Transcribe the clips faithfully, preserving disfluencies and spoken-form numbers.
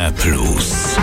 R plus.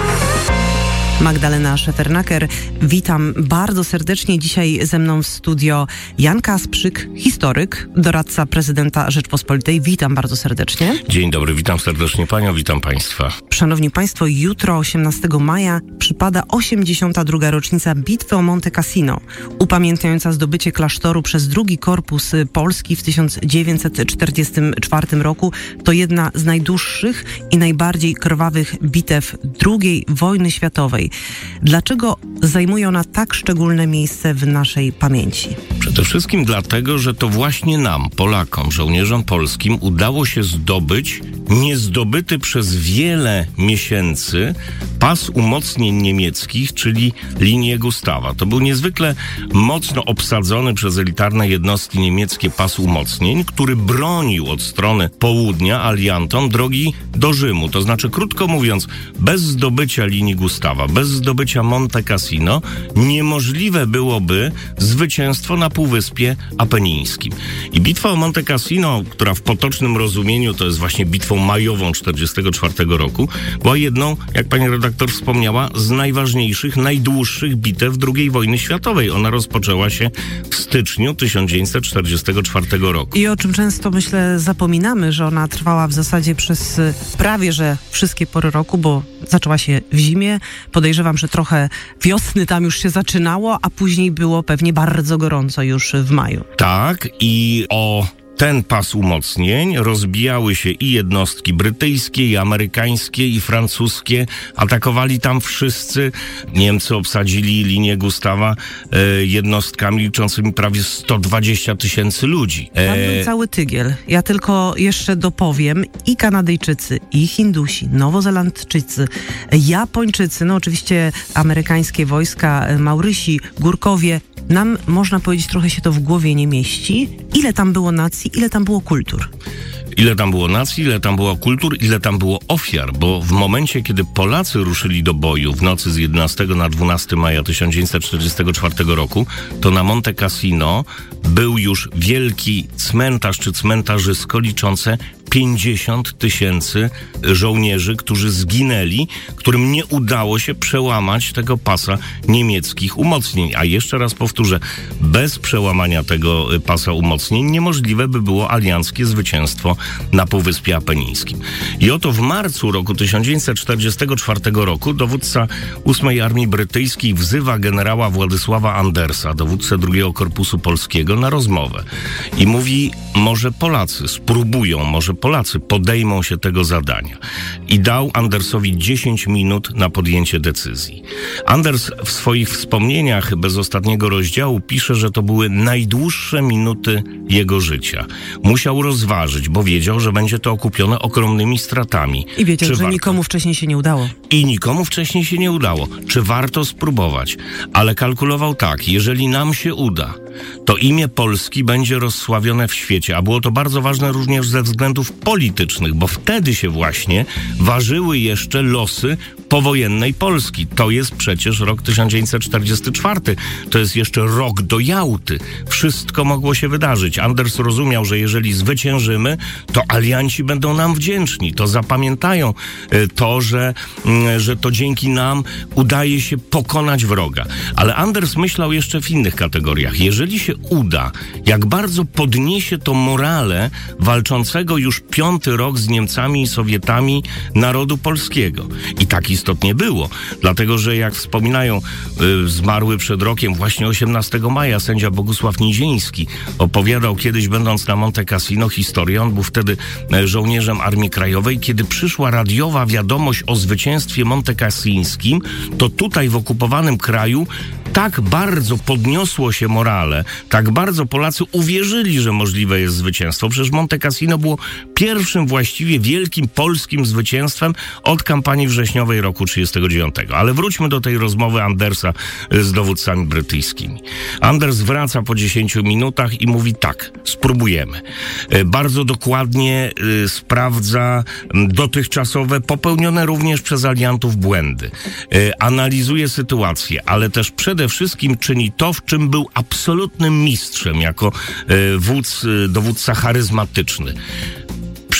Magdalena Szefernaker, witam bardzo serdecznie. Dzisiaj ze mną w studio Jan Kasprzyk, historyk, doradca prezydenta Rzeczpospolitej. Witam bardzo serdecznie. Dzień dobry, witam serdecznie panią, witam państwa. Szanowni państwo, jutro, osiemnastego maja, przypada osiemdziesiąta druga rocznica bitwy o Monte Cassino, upamiętniająca zdobycie klasztoru przez drugi Korpus Polski w tysiąc dziewięćset czterdziestym czwartym roku. To jedna z najdłuższych i najbardziej krwawych bitew drugiej wojny światowej. Dlaczego zajmuje ona tak szczególne miejsce w naszej pamięci? Przede wszystkim dlatego, że to właśnie nam, Polakom, żołnierzom polskim, udało się zdobyć niezdobyty przez wiele miesięcy pas umocnień niemieckich, czyli linię Gustawa. To był niezwykle mocno obsadzony przez elitarne jednostki niemieckie pas umocnień, który bronił od strony południa aliantom drogi do Rzymu. To znaczy, krótko mówiąc, bez zdobycia linii Gustawa, bez zdobycia Monte Cassino niemożliwe byłoby zwycięstwo na Półwyspie Apenińskim. I bitwa o Monte Cassino, która w potocznym rozumieniu to jest właśnie bitwą majową czterdziestego czwartego roku, była jedną, jak pani redaktor wspomniała, z najważniejszych, najdłuższych bitew drugiej wojny światowej. Ona rozpoczęła się w styczniu tysiąc dziewięćset czterdziestego czwartego roku. I o czym często, myślę, zapominamy, że ona trwała w zasadzie przez prawie, że wszystkie pory roku, bo zaczęła się w zimie. Podejrzewam, że trochę wiosny tam już się zaczynało, a później było pewnie bardzo gorąco już w maju. Tak, i o ten pas umocnień rozbijały się i jednostki brytyjskie, i amerykańskie, i francuskie. Atakowali tam wszyscy. Niemcy obsadzili linię Gustawa e, jednostkami liczącymi prawie sto dwadzieścia tysięcy ludzi. E... Tam był cały tygiel. Ja tylko jeszcze dopowiem, i Kanadyjczycy, i Hindusi, Nowozelandczycy, Japończycy, no oczywiście amerykańskie wojska, Maurysi, Górkowie. Nam, można powiedzieć, trochę się to w głowie nie mieści. Ile tam było nacji, ile tam było kultur? Ile tam było nacji, ile tam było kultur, ile tam było ofiar, bo w momencie, kiedy Polacy ruszyli do boju w nocy z jedenastego na dwunastego maja tysiąc dziewięćset czterdziestego czwartego roku, to na Monte Cassino był już wielki cmentarz czy cmentarzysko liczące pięćdziesiąt tysięcy żołnierzy, którzy zginęli, którym nie udało się przełamać tego pasa niemieckich umocnień. A jeszcze raz powtórzę, bez przełamania tego pasa umocnień niemożliwe by było alianckie zwycięstwo na Półwyspie Apenińskim. I oto w marcu roku tysiąc dziewięćset czterdziestego czwartego roku dowódca ósmej Armii Brytyjskiej wzywa generała Władysława Andersa, dowódcę drugiego Korpusu Polskiego, na rozmowę. I mówi, może Polacy spróbują, może Polacy podejmą się tego zadania. I dał Andersowi dziesięć minut na podjęcie decyzji. Anders w swoich wspomnieniach bez ostatniego rozdziału pisze, że to były najdłuższe minuty jego życia. Musiał rozważyć, bo wiedział, że będzie to okupione ogromnymi stratami. I wiedział, Czy że warto... nikomu wcześniej się nie udało. I nikomu wcześniej się nie udało. Czy warto spróbować? Ale kalkulował tak, jeżeli nam się uda, to imię Polski będzie rozsławione w świecie, a było to bardzo ważne również ze względów politycznych, bo wtedy się właśnie ważyły jeszcze losy powojennej Polski. To jest przecież rok tysiąc dziewięćset czterdziesty czwarty. To jest jeszcze rok do Jałty. Wszystko mogło się wydarzyć. Anders rozumiał, że jeżeli zwyciężymy, to alianci będą nam wdzięczni. To zapamiętają to, że, że to dzięki nam udaje się pokonać wroga. Ale Anders myślał jeszcze w innych kategoriach. Jeżeli się uda, jak bardzo podniesie to morale walczącego już piąty rok z Niemcami i Sowietami narodu polskiego. I tak istotnie było. Dlatego, że jak wspominają y, zmarły przed rokiem, właśnie osiemnastego maja, sędzia Bogusław Niziński opowiadał kiedyś, będąc na Monte Cassino, historię. On był wtedy y, żołnierzem Armii Krajowej. Kiedy przyszła radiowa wiadomość o zwycięstwie montecassińskim, to tutaj w okupowanym kraju tak bardzo podniosło się morale, tak bardzo Polacy uwierzyli, że możliwe jest zwycięstwo. Przecież Monte Cassino było pierwszym właściwie wielkim polskim zwycięstwem od kampanii wrześniowej roku trzydziestego dziewiątego. Ale wróćmy do tej rozmowy Andersa z dowódcami brytyjskimi. Anders wraca po dziesięciu minutach i mówi tak, spróbujemy. Bardzo dokładnie y, sprawdza dotychczasowe, popełnione również przez aliantów błędy. Y, analizuje sytuację, ale też przede wszystkim czyni to, w czym był absolutnym mistrzem jako y, wódz, y, dowódca charyzmatyczny.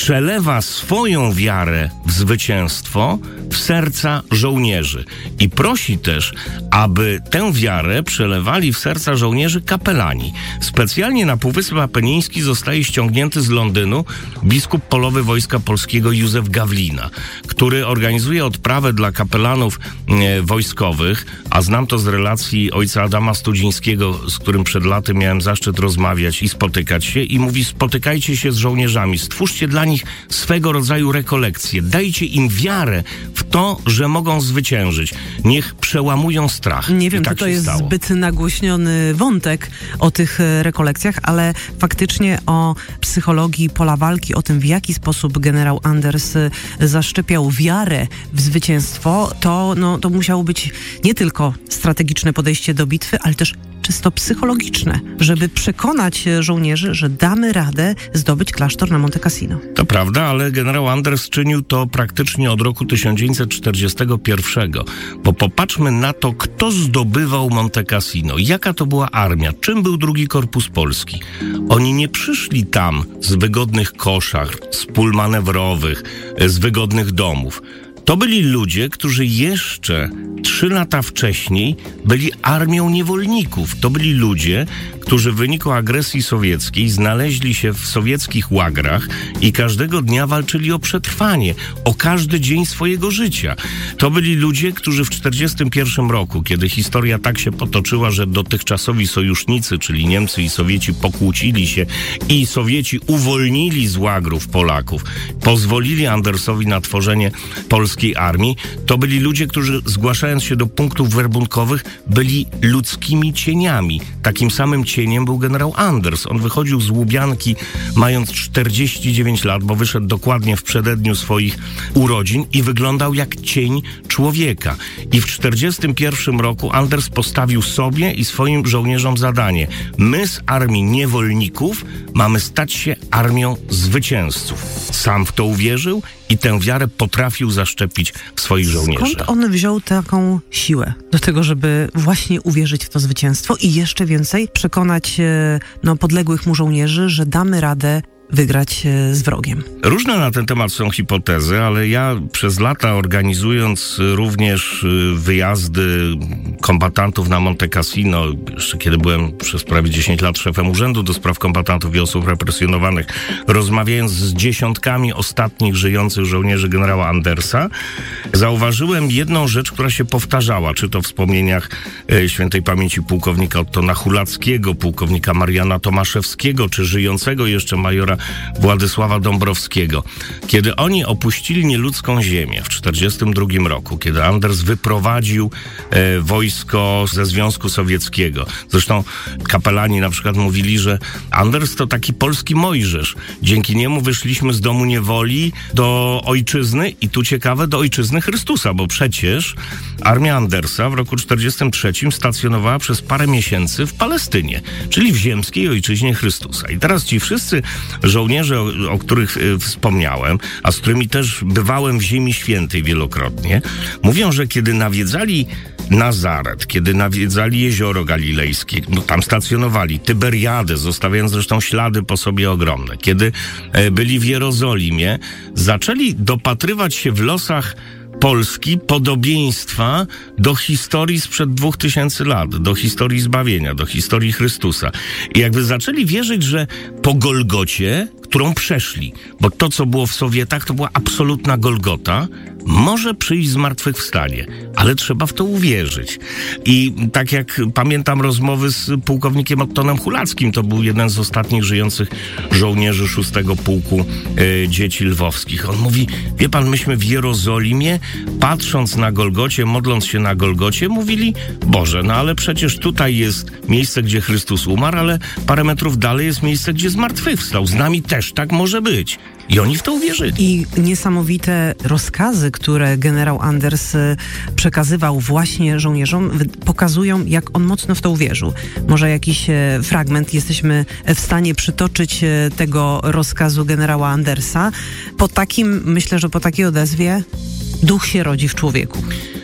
przelewa swoją wiarę w zwycięstwo w serca żołnierzy. I prosi też, aby tę wiarę przelewali w serca żołnierzy kapelani. Specjalnie na Półwysep Apeniński zostaje ściągnięty z Londynu biskup polowy Wojska Polskiego Józef Gawlina, który organizuje odprawę dla kapelanów e, wojskowych, a znam to z relacji ojca Adama Studzińskiego, z którym przed laty miałem zaszczyt rozmawiać i spotykać się, i mówi: spotykajcie się z żołnierzami, stwórzcie dla nich swego rodzaju rekolekcje, dajcie im wiarę w to, że mogą zwyciężyć. Niech przełamują strach. Nie wiem, tak czy to się jest stało. zbyt nagłośniony wątek o tych rekolekcjach, ale faktycznie o psychologii pola walki, o tym, w jaki sposób generał Anders zaszczepiał wiarę w zwycięstwo, to, no, to musiało być nie tylko strategiczne podejście do bitwy, ale też czysto psychologiczne, żeby przekonać żołnierzy, że damy radę zdobyć klasztor na Monte Cassino. To prawda, ale generał Anders czynił to praktycznie od roku tysiąc dziewięćset czterdziestego pierwszego. Bo popatrzmy na to, kto zdobywał Monte Cassino, jaka to była armia, czym był drugi Korpus Polski. Oni nie przyszli tam z wygodnych koszar, z pól manewrowych, z wygodnych domów. To byli ludzie, którzy jeszcze trzy lata wcześniej byli armią niewolników. To byli ludzie, którzy w wyniku agresji sowieckiej znaleźli się w sowieckich łagrach i każdego dnia walczyli o przetrwanie, o każdy dzień swojego życia. To byli ludzie, którzy w czterdziestym pierwszym roku, kiedy historia tak się potoczyła, że dotychczasowi sojusznicy, czyli Niemcy i Sowieci, pokłócili się i Sowieci uwolnili z łagrów Polaków, pozwolili Andersowi na tworzenie polskiej armii, to byli ludzie, którzy zgłaszając się do punktów werbunkowych byli ludzkimi cieniami. Takim samym cieniem był generał Anders. On wychodził z Łubianki mając czterdzieści dziewięć lat, bo wyszedł dokładnie w przededniu swoich urodzin i wyglądał jak cień człowieka. I w czterdziestym pierwszym roku Anders postawił sobie i swoim żołnierzom zadanie: my z armii niewolników mamy stać się armią zwycięzców. Sam w to uwierzył i tę wiarę potrafił zaszczepić w swoich żołnierzach. Skąd on wziął taką siłę do tego, żeby właśnie uwierzyć w to zwycięstwo i jeszcze więcej przekonać no, podległych mu żołnierzy, że damy radę wygrać z wrogiem? Różne na ten temat są hipotezy, ale ja przez lata, organizując również wyjazdy kombatantów na Monte Cassino, jeszcze kiedy byłem przez prawie dziesięć lat szefem Urzędu do Spraw Kombatantów i Osób Represjonowanych, rozmawiając z dziesiątkami ostatnich żyjących żołnierzy generała Andersa, zauważyłem jedną rzecz, która się powtarzała, czy to w wspomnieniach e, świętej pamięci pułkownika Ottona Hulackiego, pułkownika Mariana Tomaszewskiego, czy żyjącego jeszcze majora Władysława Dąbrowskiego. Kiedy oni opuścili nieludzką ziemię w czterdziestym drugim roku, kiedy Anders wyprowadził e, wojsko ze Związku Sowieckiego. Zresztą kapelani na przykład mówili, że Anders to taki polski Mojżesz. Dzięki niemu wyszliśmy z domu niewoli do ojczyzny i tu ciekawe, do ojczyzny Chrystusa, bo przecież armia Andersa w roku czterdziestym trzecim stacjonowała przez parę miesięcy w Palestynie, czyli w ziemskiej ojczyźnie Chrystusa. I teraz ci wszyscy żołnierze, o, o których y, wspomniałem, a z którymi też bywałem w Ziemi Świętej wielokrotnie, mówią, że kiedy nawiedzali Nazaret, kiedy nawiedzali Jezioro Galilejskie, no tam stacjonowali, Tyberiadę, zostawiając zresztą ślady po sobie ogromne, kiedy e, byli w Jerozolimie, zaczęli dopatrywać się w losach Polski podobieństwa do historii sprzed dwóch tysięcy lat, do historii zbawienia, do historii Chrystusa. I jakby zaczęli wierzyć, że po Golgocie, którą przeszli, bo to, co było w Sowietach, to była absolutna Golgota, może przyjść zmartwychwstanie, ale trzeba w to uwierzyć. I tak jak pamiętam rozmowy z pułkownikiem Ottonem Hulackim, to był jeden z ostatnich żyjących żołnierzy szóstego Pułku e, Dzieci Lwowskich. On mówi: wie pan, myśmy w Jerozolimie, patrząc na Golgocie, modląc się na Golgocie, mówili: Boże, no ale przecież tutaj jest miejsce, gdzie Chrystus umarł, ale parę metrów dalej jest miejsce, gdzie zmartwychwstał. Z nami też tak może być. I oni w to uwierzyli. I niesamowite rozkazy, które generał Anders przekazywał właśnie żołnierzom, pokazują, jak on mocno w to uwierzył. Może jakiś fragment jesteśmy w stanie przytoczyć tego rozkazu generała Andersa. Po takim, myślę, że po takiej odezwie duch się rodzi w człowieku.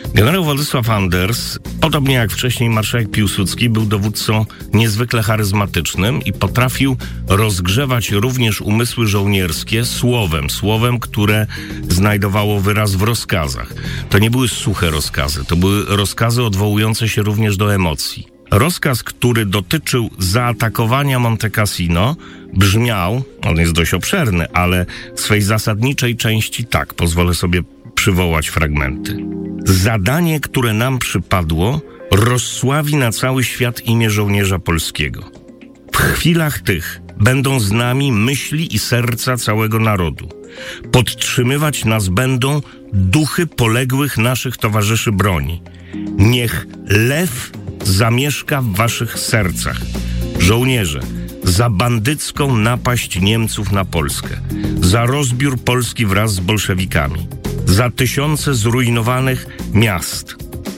Generał Władysław Anders, podobnie jak wcześniej marszałek Piłsudski, był dowódcą niezwykle charyzmatycznym i potrafił rozgrzewać również umysły żołnierskie słowem, słowem, które znajdowało wyraz w rozkazach. To nie były suche rozkazy, to były rozkazy odwołujące się również do emocji. Rozkaz, który dotyczył zaatakowania Monte Cassino, brzmiał, on jest dość obszerny, ale w swej zasadniczej części tak, pozwolę sobie przywołać fragmenty. Zadanie, które nam przypadło, rozsławi na cały świat imię żołnierza polskiego. W chwilach tych będą z nami myśli i serca całego narodu. Podtrzymywać nas będą duchy poległych naszych towarzyszy broni. Niech lew zamieszka w waszych sercach. Żołnierze, za bandycką napaść Niemców na Polskę, za rozbiór Polski wraz z bolszewikami, za tysiące zrujnowanych miast,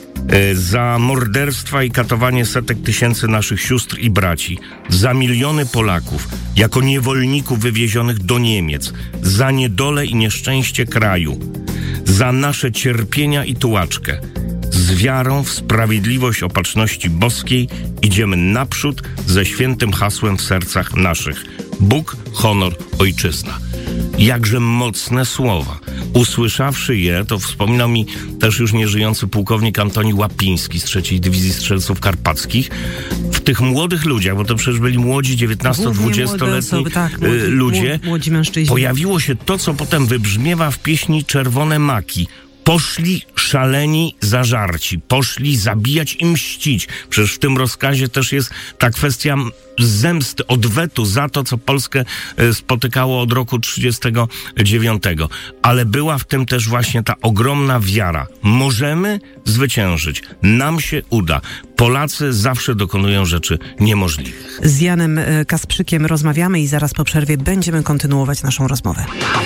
za morderstwa i katowanie setek tysięcy naszych sióstr i braci, za miliony Polaków jako niewolników wywiezionych do Niemiec, za niedolę i nieszczęście kraju, za nasze cierpienia i tułaczkę. Z wiarą w sprawiedliwość opatrzności boskiej idziemy naprzód ze świętym hasłem w sercach naszych. Bóg, honor, ojczyzna. Jakże mocne słowa. Usłyszawszy je, to wspominał mi też już nieżyjący pułkownik Antoni Łapiński z trzeciej Dywizji Strzelców Karpackich. W tych młodych ludziach, bo to przecież byli młodzi dziewiętnasto-dwudziestoletni tak, młodzi, ludzie, młodzi mężczyźni. Pojawiło się to, co potem wybrzmiewa w pieśni Czerwone Maki. Poszli szaleni zażarci, poszli zabijać i mścić. Przecież w tym rozkazie też jest ta kwestia zemsty, odwetu za to, co Polskę spotykało od roku trzydziestego dziewiątego. Ale była w tym też właśnie ta ogromna wiara. Możemy zwyciężyć. Nam się uda. Polacy zawsze dokonują rzeczy niemożliwych. Z Janem Kasprzykiem rozmawiamy i zaraz po przerwie będziemy kontynuować naszą rozmowę.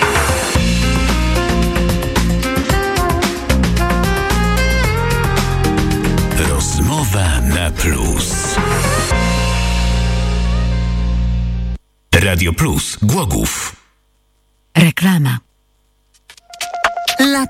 Rozmowa na plus. Radio Plus Głogów. Reklama.